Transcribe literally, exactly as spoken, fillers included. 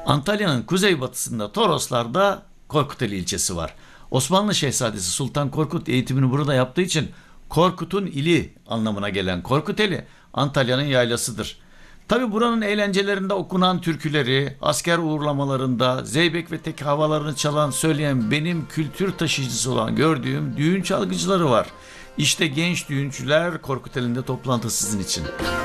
Antalya'nın kuzeybatısında Toroslar'da Korkuteli ilçesi var. Osmanlı Şehzadesi Sultan Korkut eğitimini burada yaptığı için Korkut'un ili anlamına gelen Korkuteli Antalya'nın yaylasıdır. Tabi buranın eğlencelerinde okunan türküleri, asker uğurlamalarında zeybek ve tek havalarını çalan söyleyen benim kültür taşıyıcısı olan gördüğüm düğün çalgıcıları var. İşte genç düğüncüler Korkuteli'nde toplantı sizin için.